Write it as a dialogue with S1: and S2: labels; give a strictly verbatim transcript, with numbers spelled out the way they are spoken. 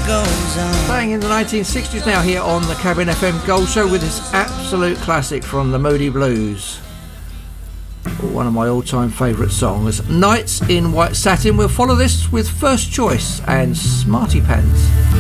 S1: goes on.
S2: Playing in the nineteen sixties now here on the Cabin F M Gold Show with this absolute classic from the Moody Blues. One of my all-time favourite songs, Nights in White Satin. We'll follow this with First Choice and Smarty Pants.